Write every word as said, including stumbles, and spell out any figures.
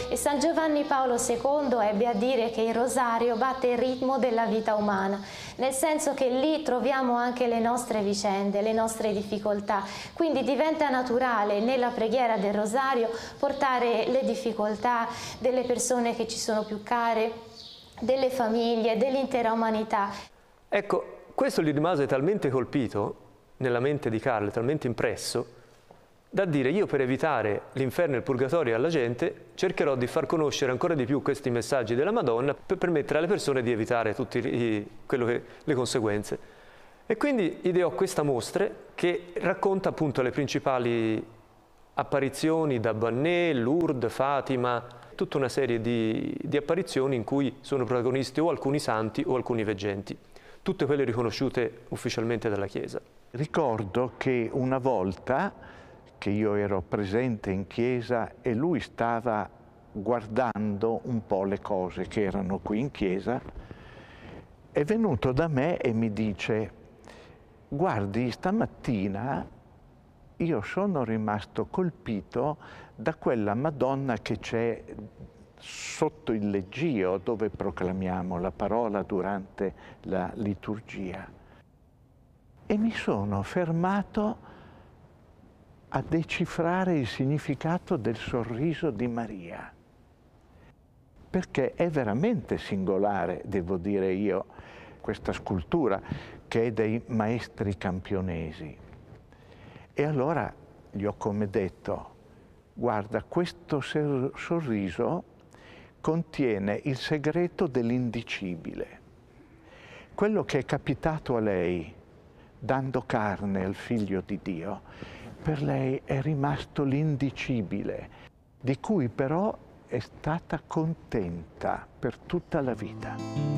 E San Giovanni Paolo secondo ebbe a dire che il rosario batte il ritmo della vita umana, nel senso che lì troviamo anche le nostre vicende, le nostre difficoltà, quindi diventa naturale nella preghiera del rosario portare le difficoltà delle persone che ci sono più care, delle famiglie, dell'intera umanità. Ecco, questo gli rimase talmente colpito nella mente di Carlo, talmente impresso, da dire: io per evitare l'inferno e il purgatorio alla gente cercherò di far conoscere ancora di più questi messaggi della Madonna per permettere alle persone di evitare tutte le conseguenze. E quindi ideò questa mostra che racconta appunto le principali apparizioni da Banné, Lourdes, Fatima, tutta una serie di, di apparizioni in cui sono protagonisti o alcuni santi o alcuni veggenti, tutte quelle riconosciute ufficialmente dalla Chiesa. Ricordo che una volta che io ero presente in chiesa e lui stava guardando un po' le cose che erano qui in chiesa, è venuto da me e mi dice: guardi, stamattina io sono rimasto colpito da quella Madonna che c'è sotto il leggio dove proclamiamo la parola durante la liturgia. E mi sono fermato a decifrare il significato del sorriso di Maria, perché è veramente singolare, devo dire io, questa scultura che è dei maestri campionesi. E allora gli ho come detto: guarda, questo sorriso contiene il segreto dell'indicibile. Quello che è capitato a lei dando carne al Figlio di Dio, per lei è rimasto l'indicibile, di cui però è stata contenta per tutta la vita.